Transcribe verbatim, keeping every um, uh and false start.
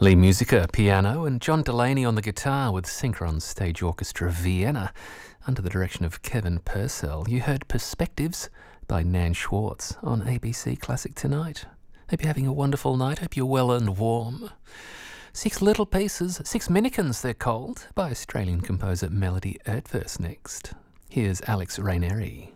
Lee Musica, piano, and John Delaney on the guitar with Synchron Stage Orchestra Vienna under the direction of Kevin Purcell. You heard Perspectives by Nan Schwartz on A B C Classic Tonight. Hope you're having a wonderful night. Hope you're well and warm. Six Little Pieces, Six Minikins they're called, by Australian composer Melody Ertverse next. Here's Alex Raineri.